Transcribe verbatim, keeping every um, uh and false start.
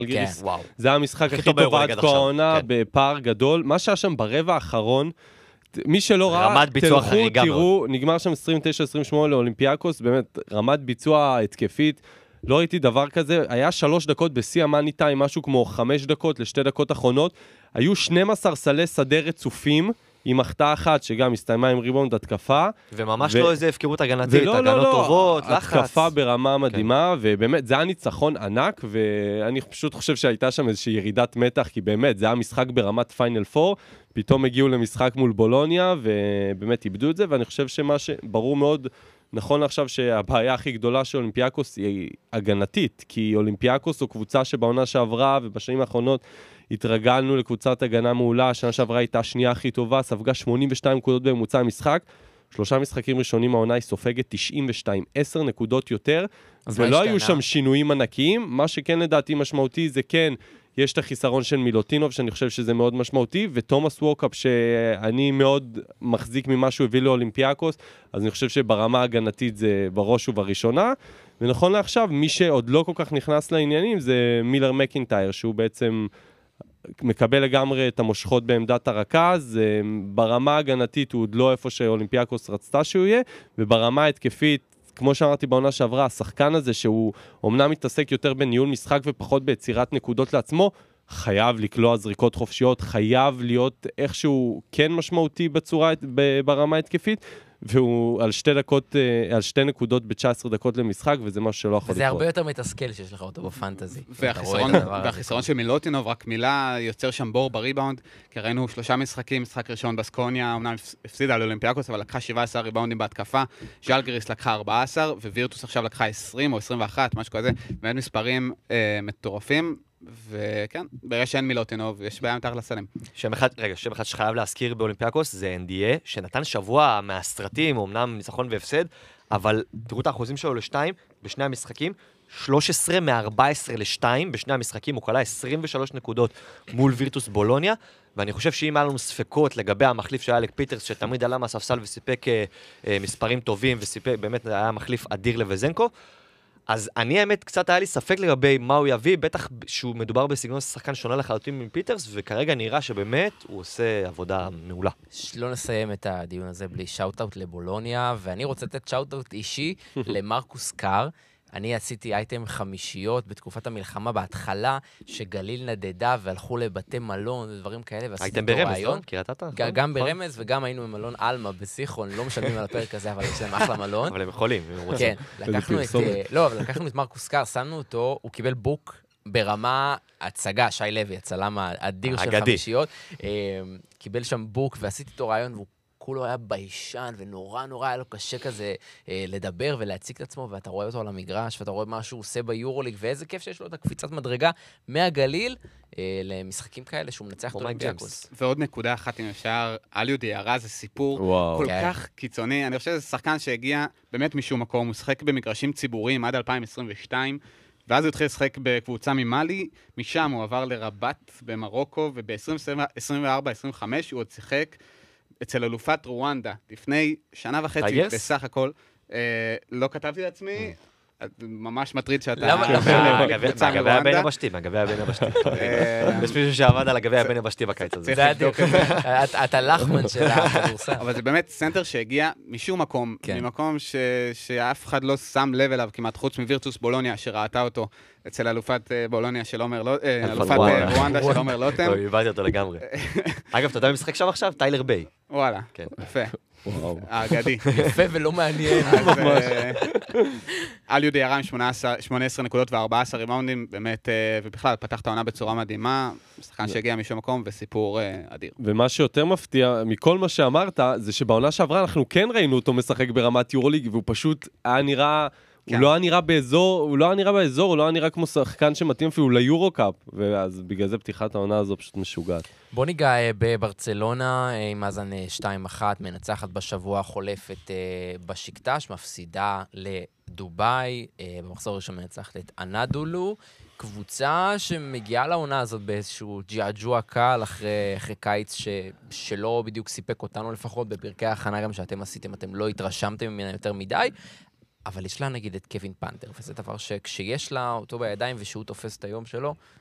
ז'לגיריס. וואו. זה היה המשחק הכי טוב עד כה העונה, בפער גדול. מה שהיה שם ברבע האחרון, מי שלא ראה, תלכו, תראו, נגמר שם עשרים ותשע עשרים ושמונה לאולימפיאקוס, באמת רמת ביצוע התקפית, לא ראיתי דבר כזה, היה שלוש דקות בשיא המאני טיים, משהו כמו חמש דקות לשתי דקות אחרונות, היו שנים עשר סלי שדה רצופים, עם החטאה אחת שגם הסתיימה עם ריבאונד התקפה. וממש ו... לא איזה הפקרות הגנתית, ולא, הגנות לא, לא, טובות, לחץ. התקפה ברמה מדהימה, כן. ובאמת זה היה ניצחון ענק, ואני פשוט חושב שהייתה שם איזושהי ירידת מתח, כי באמת זה היה משחק ברמת פיינל פור, פתאום הגיעו למשחק מול בולוניה, ובאמת איבדו את זה, ואני חושב שמה שברור מאוד, נכון עכשיו שהבעיה הכי גדולה של אולימפיאקוס היא הגנתית, כי אולימפיאקוס הוא קבוצה שבעונה שעברה, ובשנים האחרונות התרגלנו לקבוצת הגנה מעולה, השנה שעברה הייתה השנייה הכי טובה, ספגה שמונים ושתיים נקודות בממוצע המשחק, שלושה משחקים ראשונים העונה היא סופגת תשעים ושתיים, עשר נקודות יותר, ולא היו שם שינויים ענקיים, מה שכן לדעתי משמעותי זה כן, יש את החיסרון של מילוטינוב, שאני חושב שזה מאוד משמעותי, ותומאס ווקאפ, שאני מאוד מחזיק ממה שהוא הביא לאולימפיאקוס, אז אני חושב שברמה הגנתית זה בראש ובראשונה, ונכון לעכשיו, מי שעוד לא כל כך נכנס לעניינים, זה מילר מקינטייר, שהוא בעצם מקבל לגמרי את המושכות בעמדת הרכז, ברמה הגנתית הוא עוד לא איפה שאולימפיאקוס רצתה שהוא יהיה, וברמה התקפית, כמו שאמרתי בעונה שעברה, השחקן הזה שהוא אומנם מתעסק יותר בניהול משחק ופחות ביצירת נקודות לעצמו, חייב לקלוע זריקות חופשיות, חייב להיות איכשהו כן משמעותי בצורה, ברמה התקפית, והוא על שתי דקות, על שתי נקודות ב-תשע עשרה דקות למשחק, וזה משהו שלא יכול לקרות. זה הרבה יותר מתסכל שיש לך אותו בפנטזי. והחיסרון של מילוטינוב, רק מילה, יוצר שם בור בריבאונד, כי ראינו שלושה משחקים, משחק ראשון בסקוניה, אמנם הפסידה לאולימפיאקוס, אבל לקחה שבעה עשר ריבאונדים בהתקפה, ז'לגיריס לקחה ארבע עשרה, ווירטוס עכשיו לקחה עשרים או עשרים ואחת, משהו כזה, באמת מספרים מטורפים, וכן, ברגע שאין מילוטינוב, יש בעיה מתחת לסלים. שם אחד, רגע, שם אחד שחייב להזכיר באולימפיאקוס, זה אן די איי, שנתן שבוע מהסרטים, אמנם ניצחון והפסד, אבל תראו את האחוזים שלו לשתיים, בשני המשחקים, שלוש עשרה מ-ארבע עשרה לשתיים, בשני המשחקים הוא קלה עשרים ושלוש נקודות מול וירטוס בולוניה, ואני חושב שאם היה לנו ספקות לגבי המחליף של אלק פיטרס, שתמיד עלה מהספסל וסיפק אה, אה, מספרים טובים, וסיפק, באמת היה מחליף אדיר לווזנקו, אז אני האמת קצת היה לי ספק לגבי מה הוא יביא, בטח שהוא מדובר בסגנון שחקן שונה לחלוטין מפיטרס, וכרגע נראה שבאמת הוא עושה עבודה מעולה. לא נסיים את הדיון הזה בלי שאוט-אוט לבולוניה, ואני רוצה לתת שאוט-אוט אישי למרקוס קאר. אני עשיתי אייטם חמישיות בתקופת המלחמה בהתחלה, שגליל נדדה והלכו לבתי מלון ודברים כאלה. הייתם ברמז, לא? קריית אתא? גם ברמז וגם היינו במלון אלמה בסיכון, לא משלמים על הפרק הזה, אבל יש להם אחלה מלון. אבל הם יכולים, הם רוצים. כן, לקחנו את, לא, אבל לקחנו את מרקוס קאר, שמנו אותו, הוא קיבל בוק ברמה הצגה, שי לוי, הצלם האדיר של חמישיות, קיבל שם בוק ועשיתי איתו רעיון והוא כולו היה ביישן, ונורא נורא היה לו קשה כזה אה, לדבר ולהציג את עצמו, ואתה רואה אותו על המגרש, ואתה רואה מה שהוא עושה ביורוליג, ואיזה כיף שיש לו את הקפיצת מדרגה מהגליל אה, למשחקים כאלה שהוא מנצח את אולימפיאקוס. ועוד נקודה אחת, אם אפשר, אליו דיארה זה סיפור וואו. כל כן. כך קיצוני. אני חושב שזה שחקן שהגיע באמת משום מקום, הוא שחק במגרשים ציבוריים עד אלפיים עשרים ושתיים, ואז הוא התחיל לשחק בקבוצה ממאלי, משם הוא עבר לרבת במרוקו, וב-עשרים וארבע עשרים וחמש הוא עוד שיחק אצל אלופת רואנדה, לפני שנה וחצי בסך הכל, לא כתבתי לעצמי, ממש מטריד שאתה... מהגבי הבן הבשתי, מהגבי הבן הבשתי. יש מישהו שעבד על הגבי הבן הבשתי בקיץ הזה. זה הדוק. אתה לחמן של הכדורסל. אבל זה באמת סנטר שהגיע משום מקום, ממקום שאף אחד לא שם לב אליו, כמעט חוץ מווירטוס בולוניה, שראתה אותו אצל אלופת בולוניה של עומר לוטם, אלופת רואנדה של עומר לוטם. לא, הבאתי אותו לגמרי. אגב, אתה יודע משחק שם עכשיו? טיילר ביי. וואלה, יפה. האגדי. יפה ולא מעניין. אליו דיארה עם שמונה עשרה נקודות ו-ארבעה עשר ריבאונדים, באמת, ובכלל, פתח את העונה בצורה מדהימה, שחקן שהגיע משום מקום, וסיפור אדיר. ומה שיותר מפתיע, מכל מה שאמרת, זה שבעונה שעברה אנחנו כן ראינו אותו משחק ברמת יורוליג, והוא פשוט היה נראה... הוא לא היה נראה באזור, הוא לא היה נראה באזור, הוא לא היה נראה כמו שחקן שמתאים אפילו ליורו-קאפ, ואז בגלל זה פתיחת העונה הזו פשוט משוגעת. בוא ניגע בברצלונה, עם מאזן שתיים אחת, מנצחת בשבוע החולפת בשקטש, מפסידה לדובאי, במחזור ראשון מנצחת את אנדולו, קבוצה שמגיעה לעונה הזאת באיזשהו ג'עג'וע קל, אחרי, אחרי קיץ ש, שלא בדיוק סיפק אותנו לפחות, בפרקי ההכנה גם שאתם עשיתם, אתם לא התרשמתם ממנה יותר מדי, אבל יש לה נגיד את קווין פנתר, וזה דבר שכשיש לה אותו בידיים ושהוא תופס את היום שלו,